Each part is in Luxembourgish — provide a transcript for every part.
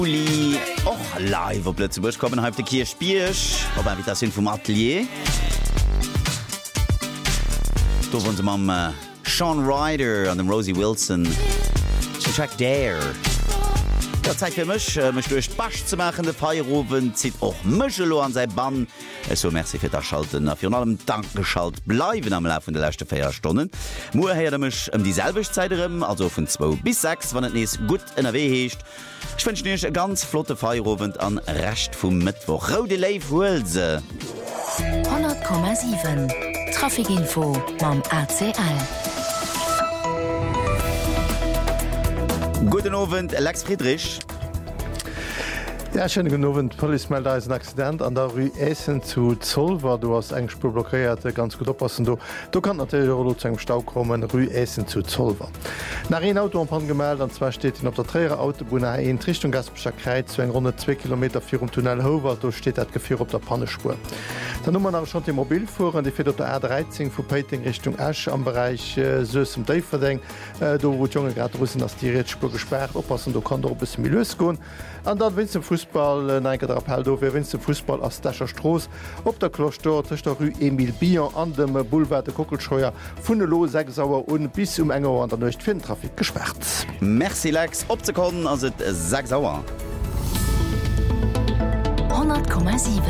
Juli auch live auf Lützeburg kommen heute Kirch Biersch, aber Invitation vom Atelier. Da wollen sie mal Sean Ryder und dem Rosie Wilson. Der Track Dare. Ja, Zeit für mich durch Basch zu machen. Der Feierabend zieht auch Michelo an sein Bann. So, merci für das Schalten. Für allem Dankeschalt bleiben am Laufe der letzten 4 Stunden. Morgen hören wir mich dieselbe Zeit, also von 2 bis 6, wenn es nicht gut in der Weh ist. Ich wünsche euch einen ganz flotten Feierabend an Rest vom Mittwoch. Rode Leif Hulse. 100,7 Trafikinfo beim ACL. Guten Abend, Lex Friedrich. Ja, schönen guten Abend. Polizei meldet da ist ein Accident an der Rue Essen zu Zollver. Du hast eng Spur blockiert, ganz gut aufpassen. Du kannst natürlich auch zu einem Stau kommen, Rue Essen zu Zollver. Nach einem Auto am gemeldet, und zwar steht auf der Träger Autobahn in Richtung Gaspischer Kreuz, zu rund 2 Kilometer vor dem Tunnel Hover, da steht das Gefühl auf der Pannenspur. Dann haben wir noch schon die Mobilfuhren, die fährt auf der R13 von Peiting Richtung Esch am Bereich Sös und Deiferding. Da wo die Jungen gerade wissen, dass die Rätspur gesperrt aufpassen, da kann da ein bisschen losgehen. Und dann wenn du Fußball, nein, der Appell dafür, wenn du Fußball aus Dächer Straße, auf der Kloster, zwischen der Rue Emile Bion an dem Boulevard der Kuckelscheuer, von der Loh 6 Uhr und bis um 1 Uhr an der Nacht für den Trafik gesperrt. Merci, Lex. Abzukommen, also 6 Uhr. 100,7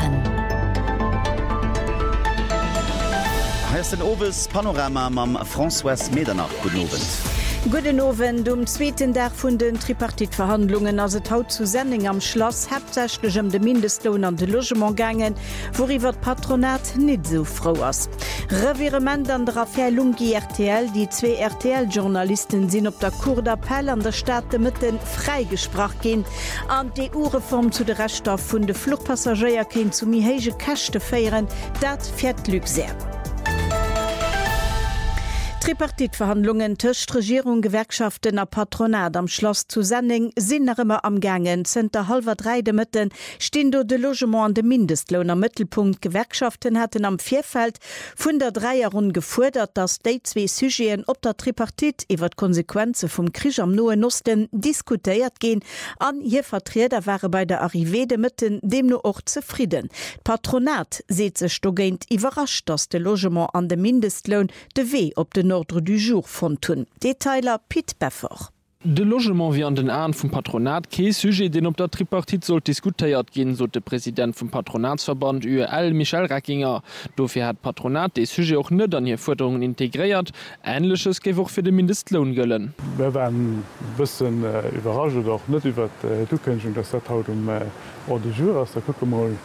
Hier ist ein Oves Panorama mit François Medernach. Guten Abend. Guten Abend, zweiten Tag von den Tripartitverhandlungen as et haut zu Sending am Schloss hauptsächlich den Mindestlohn an de Logement gangen, worüber Patronat nicht so froh ist. Revirement an der Affaire Lungi RTL, die 2 RTL-Journalisten sind op der Cour d'Appel an der Stadt mitten freigesprach gehen. An die EU-Reform zu der Rechtsstoff von de Flugpassagier können zu mir hege Kächte feiern, dat fährt Glück sehr. Tripartitverhandlungen zwischen Regierung, Gewerkschaften und Patronat am Schloss zu Senning sind noch immer am Gangen. Sind der 2:30 mitten stehen dort de Logement an dem Mindestlohn am Mittelpunkt. Gewerkschaften hatten am Vierfeld von der 3er-Runde gefordert, dass die 2 Sujeten ob der Tripartit über die Konsequenzen vom Krieg am Nahen Osten diskutiert gehen. An ihr Vertreter waren bei der Arrivée de mitten dem nur auch zufrieden. Patronat sieht sich dogehend überrascht, dass der Logement an dem Mindestlohn de Weh ob den Ordre du jour von tun. Detailer Piet Beffer. De Logement wie an den Ahn vom Patronat kein Sujet, den op der Tripartit soll diskutiert gehen, so der Präsident vom Patronatsverband UEL Michel Rackinger. Dafür hat Patronat das Sujet auch nicht an ihre Forderungen integriert. Ähnliches geht auch für den Mindestlohn gelten. Wir waren ein bisschen überrascht, auch nicht über die Zukünftung, dass das halt Ordre du jour ist. Da gucken wir mal,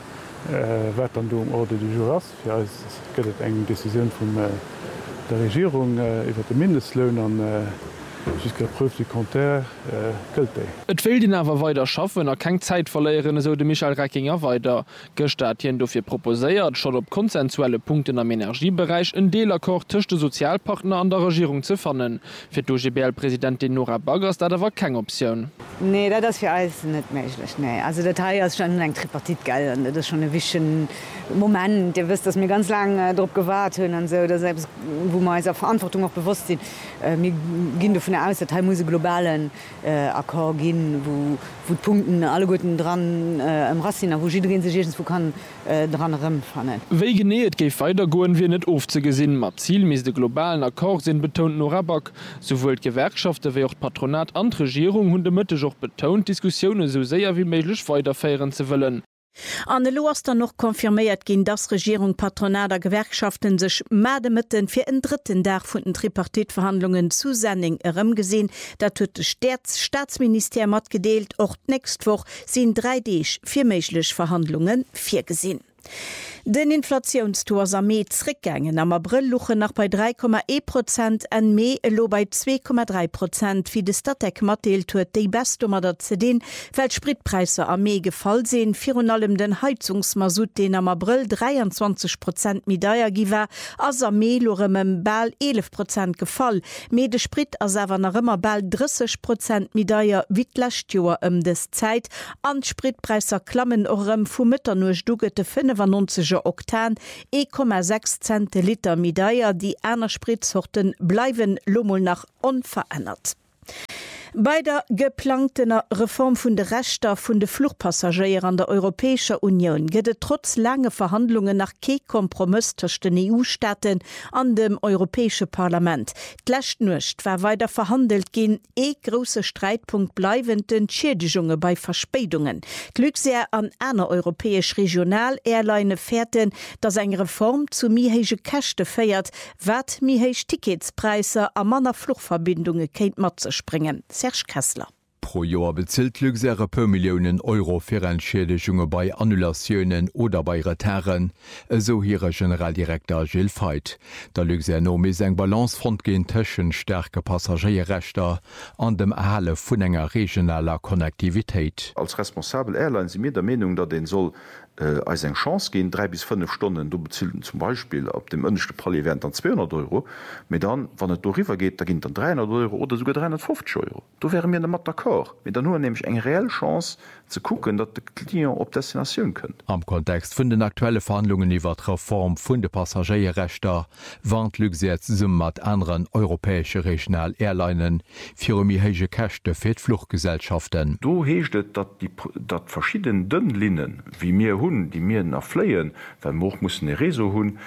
was dann Ordre du jour ist. Ja, es gibt eine Decision von der Regierung über den Mindestlohn an jusqu'à preuve du contraire gilt. Et will den aber weiter schaffen, keine Zeit verlieren, so de Michel Rackinger weiter. Gestatien dafür proposiert, schon ob konsensuelle Punkte im Energiebereich ein Dealakkord zwischen den Sozialpartner an der Regierung zu finden. Für die OGBL-Präsidentin Nora Baggers da war keine Option. Nee, das ist für alles nicht möglich. Nee. Also der Teil ist schon ein Tripartit geil. Das ist schon ein bisschen Moment. Ihr wisst, dass wir ganz lange darauf gewartet haben und so, dass selbst, wo wir unserer Verantwortung auch bewusst sind. Wir gehen davon aus, dass muss globalen Akkord gehen, wo die Punkte alle guten dran im Rast sind, wo jeder sich wo kann dran rumfahren. Wie genäht geht weitergehen, wir nicht oft zu gesehen. Mit zielmäßig globalen Akkord sind betont Nora Back. Sowohl die Gewerkschaften wie auch die Patronat und die Regierung haben damit auch betont, Diskussionen so sehr wie möglich weiterführen zu wollen. An de Lo dann noch konfirmiert gin, dass Regierung, Patronat der Gewerkschaften sich Mademitten für einen 3. Tag von den Tripartitverhandlungen zu Senning gesehen. Da tut das Staatsministerium mat gedeelt, auch nächste Woche sind 3 Tage für mögliche Verhandlungen vorgesehen. Den Inflationstor ist am Mai zurückgegangen. Am April luchen nach bei 3,1%, an Mai lo bei 2,3%. Wie das Statek mitteilt hat, die beste Nummer zu den, weil Spritpreise am Mai gefallen sind. Für allem den Heizungsmasut, den am April 23% mit teuer war, als am Mai lo bald 11% gefallen. Mit der Sprit ist aber noch immer bald 30% mit teuer wie letztes Jahr das Zeit. An Spritpreise klammen auch vom Mitternacht dugete 95 Oktan 1,6 Centiliter Medaille. Die anderen Spritsorten bleiben lommel nach unverändert. Bei der geplantener Reform vun de Rechter vun de Flugpassagier an der Europäischer Union gëtt trotz lange Verhandlungen nach Kekompromiss zwischen den EU-Staaten an dem Europäische Parlament. D'lächt nucht war weiter verhandelt gin grosse Streitpunkt bleibenden Schädigungen bei Verspätungen. Glückseer an einer europäisch Regionalairline fährten, dass eng Reform zu mihéige Kächte feiert, wat mihéich Ticketspreise a manner Flugverbindungen kennt mat ze springen. Serge Kessler. Pro Jahr bezielt Luxere per Millionen Euro für Entschädigungen bei Annulationen oder bei Retarren, so hier Generaldirektor Gilles Veit. Der Luxer no mis eng Balancefront gehen tschen stärke Passagierrechter an dem Erhalle vun enger regionaler Konnektivität. Als responsable Airline sind mir der Meinung, dass den soll als eng Chance gehen 3 bis 5 Stunden du bezielten zum Beispiel ab dem ënnechte Palivent an 200 €, mit dann wann het darüber geht, da ginnt dann 300 € oder sogar 350 €. Du wären mir mat d'accord, mit dann nur nämlich eng reelle Chance zu gucken, dat de Klient op Destination könnt. Am Kontext vun den aktuelle Verhandlungen iwwer d Reform vun de Passagierrechter warnt Luxer zusammen mat anderen europäische Regionalairlinen fir mihéige Kächte fir Fluchtgesellschaften. Du hechtet dat verschiedene Dënnlinnen wie mir die mir erfleien, weil moch muss e Reso hunn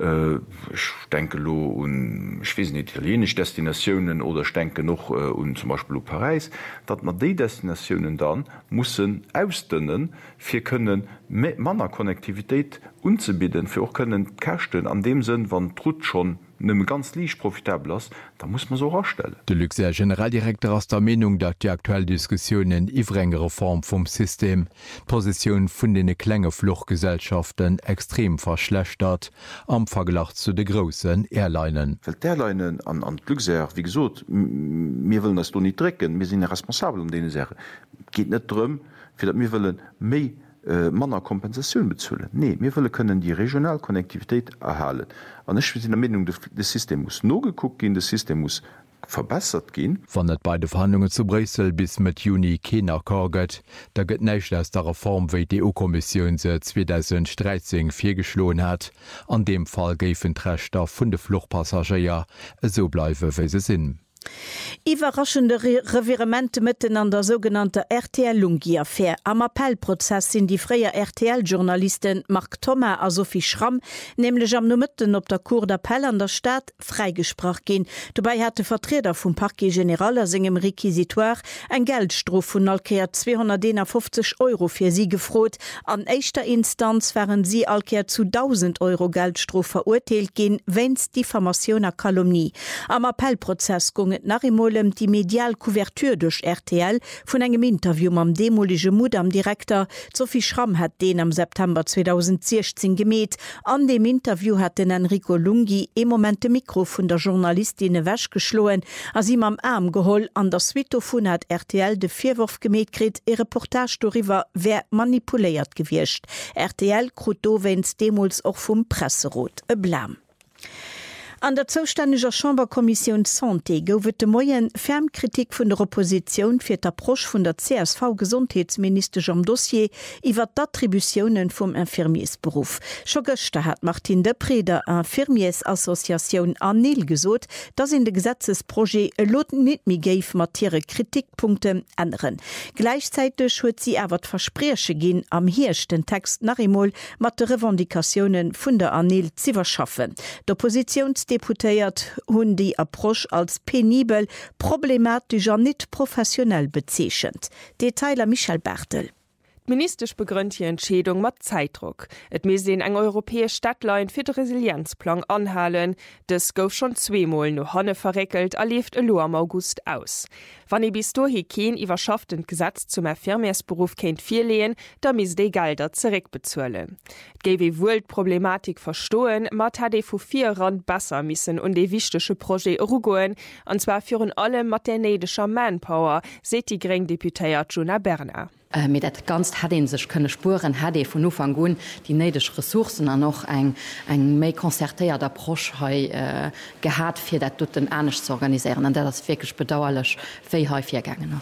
denke lo un schwesen italienisch Destinationen oder denke noch zum Beispiel Paris, dat man die Destinationen dann mussssen ausdünnen, fir können Manner Konnektivität unzubieden, fir auch können Kächten an dem Sinn, wann Trut schon nimm ganz liich profitabel ass, da muss man so rastellen. De Luxer Generaldirektor aus der Meinung, dat die aktuelle Diskussionen iwrengere Form vom System Position vun den klenge Fluchtgesellschaften extrem verschlechtert am Vergleich zu de großen Airlinen. Airlinen an Luxer, wie gesot, mir wollen das du nicht drecken, mir sind responsabel um denen Sache. Geht net drum, fir dat mir wollen méi Manner Kompensation bezzullen. Nee, wir können die Regionalkonnektivität erhalen. An ich bin in der Meinung, das System muss no geguckt gehen, das System muss verbessert gehen. Wann net beide Verhandlungen zu Brüssel bis mit Juni keiner Korget, da gëtt nächt aus der Reform wie die EU-Kommission se 2013 geschlohen hat. An dem Fall géifen d'Rechter vun de Fluchtpassagier so bleiwe wie se sinn. Überraschende Reviremente mitten an der sogenannte RTL-Lungi-Affaire. Am Appellprozess sind die freie RTL-Journalisten Marc Thomas a Sophie Schramm nämlich am Nomitten op der Cour d'Appell an der Stadt freigesprach gehen. Dabei hatte Vertreter vom Parquet General aus engem Requisitoire ein Geldstrof von alkeer 250 € für sie gefroht. An echter Instanz waren sie alkeer zu 1000 € Geldstrof verurteilt gehen, wenn's Diffamation a Kalumnie. Am Appellprozess Narimolem die medial Kuvertur durch RTL vun engem Interview am demolige Mut am Direktor Sophie Schramm hat den am September 2016 gemäht. An dem Interview hat den Enrico Lungi im Moment de Mikro vun der Journalistin wäsch geschloen, as ihm am Arm geholl an der Switofon hat RTL de Vierwurf gemäht krit e Reportage darüber wer manipuliert gewircht. RTL kruto wenns Demos auch vum Presserot e Blam. An der zuständiger Chamberkommission Santé goufet de moien Fermkritik vun der Opposition fir d'Approch vun der CSV Gesundheitsminister am Dossier iwwer d'Attributionen vum Infirmiersberuf. Scho gëchte hat Martin Depré der Infirmiersassoziation ANIL gesot, dats in de Gesetzesproje e loten net mi géif matiere Kritikpunkte ändern. Gleichzeitig huet sie awer d'Verspreche ginn am hirchten Text nachimol mat de Revendikationen vun der ANIL ziwerschaffen. D'Oppositionsdeputéiert hunn die Approch als penibel, problematisch an net professionell bezeechent. Detailer Michael Bertel. Ministerisch begrünnt die Entschädung mat Zeitdruck. Et mir sehen eng europäisch Stadtlein fir de Resilienzplan anhalen. Das gouf schon 2-mal no Honne verreckelt, erlebt lo am August aus. Wann e bis dohi keen iwwerschaftend Gesetz zum Infirmiersberuf kennt 4 lehen, da mis de Gelder zurückbezuelle. Gewi wohl Problematik verstohlen, mat hat vu 4 Rand besser missen und de wichtigsche Projekt rugoen, und zwar führen alle mat der nedescher Manpower, seht die Grengdeputéiert Jona Berner. Mit dat ganz hat sech könne Spuren hat vu Ufang gun die nedech Ressourcen an noch eng méi konzertéiert Approch gehat fir dat du den ernstnecht zu organisieren, an der das wirklich bedauerlich 4 häufig gegangen ist.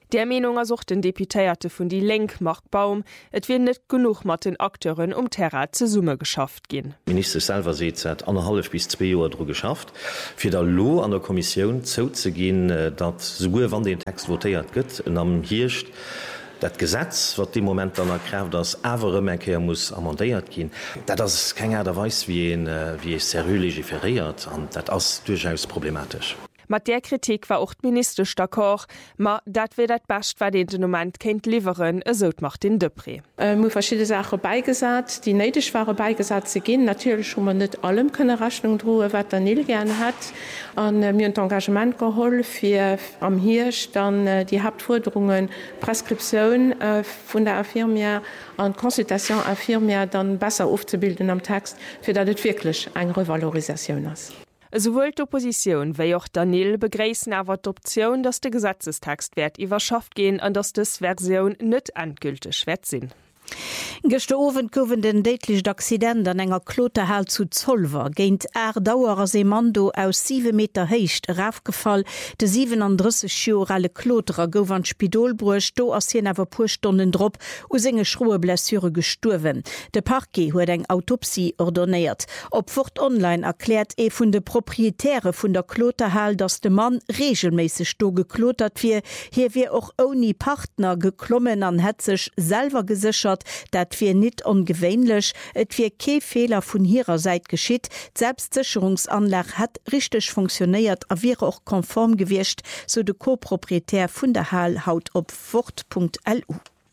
Der Meinung sucht den Deputéierte vun die Lenk Mark Baum, et wird net genug mat den Akteuren Terra ze Summe geschafft gin. Minister selber se seit 1,5 bis 2 Joer dro geschafft, fir der Lo an der Kommission zo ze gin, dat so wann den Text votéiert gëtt en am Hirscht. Dat Gesetz wat de Moment an erkräft, dats awere Menkeer muss amendéiert gin. Dat ass keng derweis wie serrü legiferiert an dat ass durchaus problematisch. Mat der Kritik war ocht minister d'accord, ma dat we dat bascht war den Moment kennt liveren esot macht den Depré. Mo verschiedene Sache beigesat, die neidisch waren beigesat ze gin, natürlich schon man net allem kënne Rechnung droe, wat der Nil gerne hat, an mir ein Engagement geholl fir am Hirsch dann die Hauptforderungen Preskription vun der Affirmia an Konsultation Affirmia dann besser aufzubilden am Text, fir dat het wirklich eng Revalorisation ass. Sowohl d'Opposition wéi och Daniel begréissen awer d'Option, dats de Gesetzestextwert iwwerschaft gehen an dats des Version net endgültig wert sinn. Geste Owen gowen den deitlich d'Accident an enger Klotehal zu Zollver géint Dauerer Seemando aus 7 Meter heicht raufgefall, de 37 Jorale Kloterer gouf an Spidolbruch do ass hien awer puerstonnen drop ou senge schroe Blessure gesturwen. De Parquet huet eng Autopsie ordonnéiert. Op Fort Online erklärt vun de Proprietäre vun der Klotehal, dats de Mann regelméisseg sto geklotert wie, hier wie och oni Partner geklommen an hetzech selber gesichert, dat wir net ongewéinlech, et wie ke Fehler vun hireer Seit geschitt, Selbstsicherungsanlag hat richtig funktioniert a wie auch konform gewircht, so de Koproprietär vun der Hal haut op fort.lu.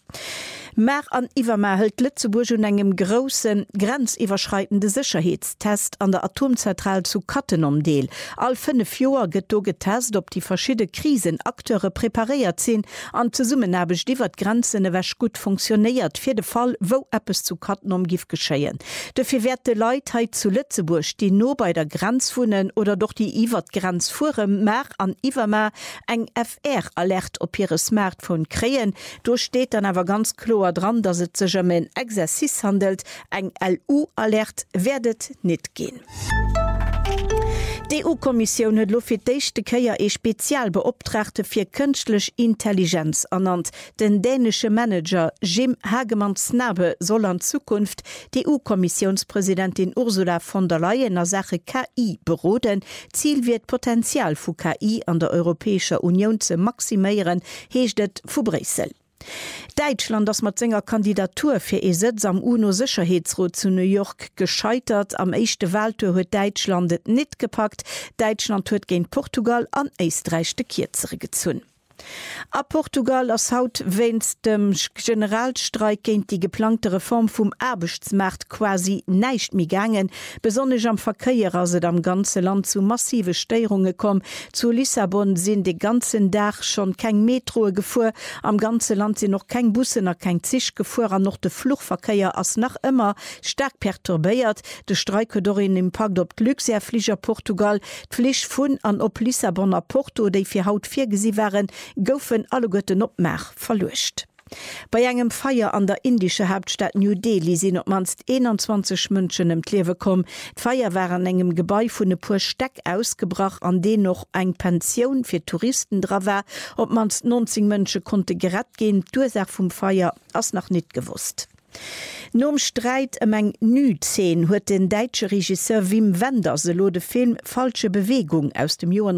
Mer an Iwermer hält Lützeburg un engem grossen grenziwwerschreitende Sicherheitstest an der Atomzentral zu Kattenomdeel. All 5 Joer gëtt do getest, ob die verschiedene Krisenakteure prepariert sinn, an ze summen habech diwer Grenzen ewäch gut funktioniert, fir de Fall wo Appes zu Kattenom gif geschéien. Defir werd de Leitheit zu Lützeburg, die no bei der Grenzfunnen oder doch die Iwert-Grenz furem Mer an Iwermer eng FR-Alert op ihre Smartphone kreen. Do steht dann awer ganz klar dran, dass es sich um ein Exerzice handelt, eng LU-Alert werdet nicht gehen. Die EU-Kommission hat für die erste Kehr eine Spezialbeauftragte für künstliche Intelligenz ernannt. Den dänische Manager Jim Hagemann-Snabe soll in Zukunft die EU-Kommissionspräsidentin Ursula von der Leyen in der Sache KI beraten. Ziel wird Potenzial für KI an der Europäischen Union zu maximieren, heißt es von Brüssel. Deutschland das mat senger Kandidatur fir e Sitz am UNO-Sicherheitsrat zu New York gescheitert. Am Echte Welttour huet Deutschland et net gepackt. Deutschland huet géint Portugal an Österreich de Kirzere gezun. A Portugal ass haut wennst dem Generalstreik géint die geplante Reform vum Erbechtsmarkt quasi neicht mi gangen. Besonnech am Verkeier as am ganze Land zu massive Steierungen kom. Zu Lissabon sinn de ganzen Dach schon keng Metroe gefuhr. Am ganze Land sinn noch keng Bussen a keng Zisch gefuhr an noch de Fluchverkeier ass nach immer stark perturbéiert. De Streike dorin Impact op d'Luxairflieger Portugal, d'Flich vun an op Lissabon a Porto, déi fir haut 4 gesi waren, goufen alle Götten op Mer verlucht. Bei engem Feier an der indische Hauptstadt New Delhi sind op manst 21 Mënschen im Klewe kom. D'Feier waren engem Gebäi vun e puer Steck ausgebracht, an de noch eng Pension fir Touristen dra war. Ob manst 90 Mënsche konnte gerat gehen, d'Ursach vum Feier ass noch net gewusst. Nom Streit eng Nüzen huet den deitsche Regisseur Wim Wenders se de Film Falsche Bewegung aus dem Joar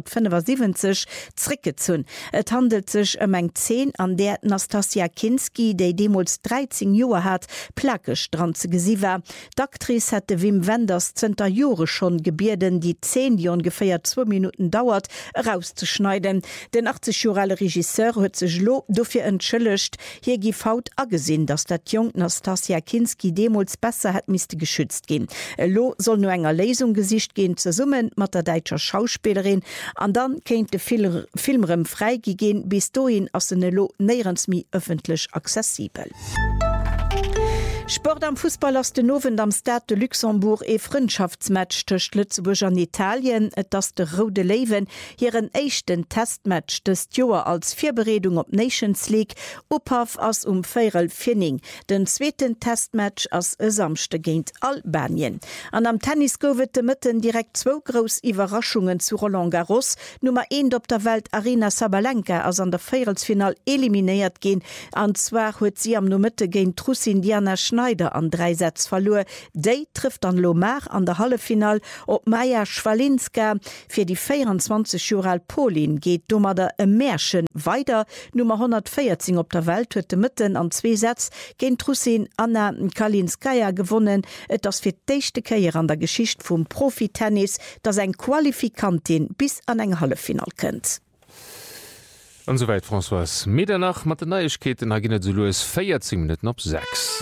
1975 zrickezun. Et handelt sech eng 10 an der Nastasia Kinski, déi demols 13 Joer hat, plakeg dran ze gesi war. D'Aktris hätte Wim Wenders 10. Jore schon gebierden, die 10 die ungefähr 2 Minuten dauert, rauszuschneiden. Den 80-jorale Regisseur huet sech lo dofir entschëllecht, hier gif haut agesinn, dass dat Jung Nastasia Kinski demols besser hat miste geschützt gehen. Lo soll nur enger Lesung gesicht gehen zu summen mat der deutscher Schauspielerin, an dann kennt de Filmrem freigegehen, bis dohin as lo neierensmi öffentlich zesibel. Sport am Fußball aus den Nowen am Stade de Luxemburg e Freundschaftsmatch töcht Lützeburg an Italien, das de Rode Leven hireieren echten Testmatch des Joer als Vierberedung op Nations League ophaf ass Féel Finning. Den zweten Testmatch ass samchte géint Albanien. An am Tennis gowet de Mëtten direkt 2 gros Iwerraschungen zu Roland Garros, Nummer 1 op der Welt Arina Sabalenka ass an der Féelsfinal eliminiert gin, anzwer huet sie am no Mëtte géint Trussin Diana Schneider an 3 Sätz verlor. Déi trifft an Lomar an der Hallefinal op Maja Schwalinska. Fir die 24 Jural Polin geht dummer der e Märschen weiter. Nummer 114 op der Welt huet de Mëtten an 2 Sätz géint Trussin Anna Kalinskaya gewonnen. Et ass fir d'échte Käier an der Geschicht vum Profitennis, dats eng Qualifikantin bis an eng Hallefinal kënnt. Und soweit François Medernach mat den Neuigkeiten ha ginnet zu Louis 14 Minuten op 6.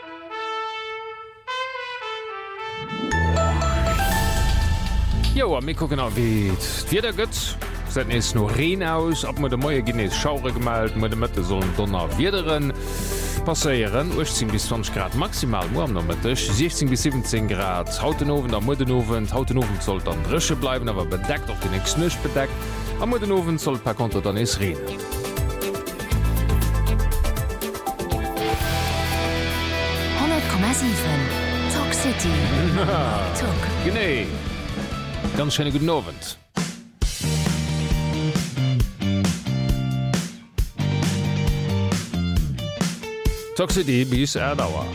Jo mir gucken wie der gëtt se is no Reen aus, ab mat de Moier Guinness Schaure gemalt, mat de Mëtte so Donner Wiederen passeieren 18 bis 20 Grad maximal mo am nommettech 16 bis 17 Grad Hautenowen der Modenowen Hautenowen sollt an Drsche bleiben, awer bedeckt op den ex nëch bedeckt. Am Modenowen soll per Konto dann is reden. Talk City. Gené. Ganz schöne guten Abend. Talk City bis Erdauer.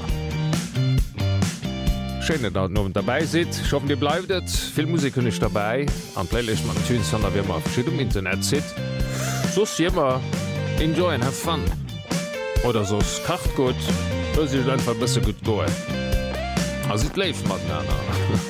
Schön, dass ihr dabei seid. Ich hoffe, ihr bleibt. Viel Musik ist dabei. An Playlist man Tunes, wie man verschieden im Internet sieht. So ist immer enjoy and have fun. Oder so ist kocht gut. Das ist einfach ein bisschen gut gehen. Also, es läuft miteinander.